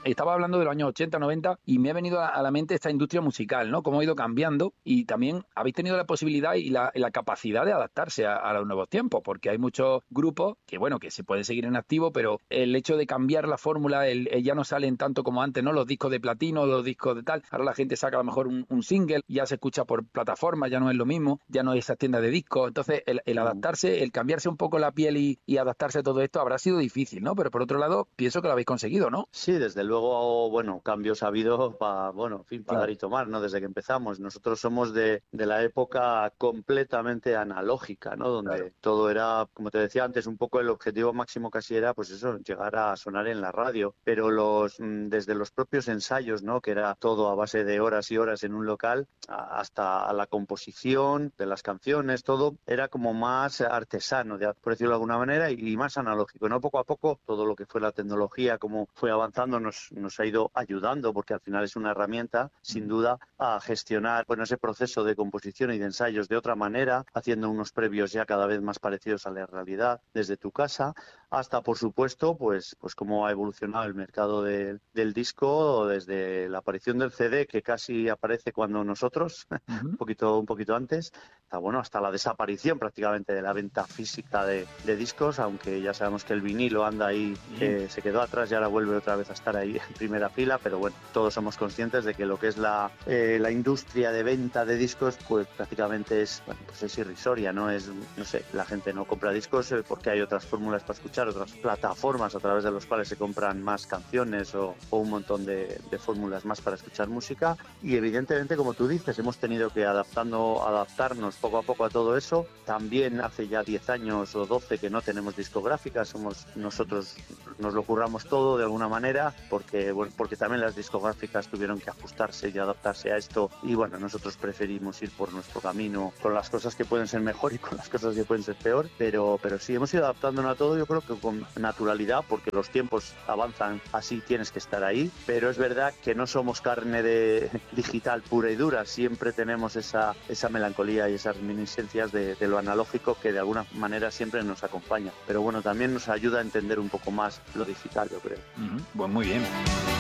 estaba hablando de los años 80, 90 y me ha venido a la mente esta industria musical, ¿no? Cómo ha ido cambiando y también habéis tenido la posibilidad y la capacidad de adaptarse a los nuevos tiempos, porque hay muchos grupos que, bueno, que se pueden seguir en activo, pero el hecho de cambiar la fórmula, ya no salen tanto como antes, ¿no? Los discos de platino, los discos de tal. Ahora la gente saca a lo mejor un single, ya se escucha por plataforma, ya no es lo mismo, ya no hay esas tiendas de discos. Entonces, el adaptarse, el cambiarse un poco la piel y adaptarse a todo esto habrá sido difícil, ¿no? Pero por otro lado, pienso que lo habéis conseguido, ¿no? Sí, desde luego, bueno, cambios ha habido para, bueno, en fin, para dar Claro. y tomar, ¿no? Desde que empezamos. Nosotros somos de la época completamente analógica, ¿no? Claro. Donde todo era, como te decía antes, un poco el objetivo máximo casi era, pues eso, llegar a sonar en la radio. Pero desde los propios ensayos, ¿no? Que era todo a base de horas y horas en un local, hasta la composición de las canciones, todo era como más artesano, por decirlo de alguna manera, y más analógico, ¿no? Poco a poco, todo lo que fue la tecnología, como fue avanzando, nos ha ido ayudando, porque al final es una herramienta, sin duda, a gestionar, bueno, ese proceso de composición y de ensayos de otra manera, haciendo unos previos ya cada vez más parecidos a la realidad desde tu casa, hasta, por supuesto, pues cómo ha evolucionado el mercado del disco desde la aparición del CD, que casi aparece cuando nosotros, Uh-huh. un poquito antes, hasta la desaparición prácticamente de la venta física de discos, aunque ya sabemos que el vinilo anda ahí, se quedó atrás y ahora vuelve otra vez a estar ahí en primera fila, pero bueno, todos somos conscientes de que lo que es la industria de venta de discos, pues prácticamente es irrisoria, ¿no? No sé, la gente no compra discos porque hay otras fórmulas para escuchar, otras plataformas a través de las cuales se compran más canciones o un montón de fórmulas más para escuchar música, y evidentemente, como tú dices, hemos tenido que adaptarnos poco a poco a todo eso. También hace ya 10 años o 12 que no tenemos discográficas, nosotros nos lo curramos todo de alguna manera, porque también las discográficas tuvieron que ajustarse y adaptarse a esto, y bueno, nosotros preferimos ir por nuestro camino, con las cosas que pueden ser mejor y con las cosas que pueden ser peor, pero sí hemos ido adaptándonos a todo, yo creo que con naturalidad, porque los tiempos avanzan, así tienes que estar ahí, pero es verdad que no somos carne de digital pura y dura, siempre tenemos esa melancolía y esas reminiscencias de lo analógico que de alguna manera siempre nos acompaña, pero bueno, también nos ayuda a entender un poco más lo digital, yo creo. Uh-huh. Pues muy bien.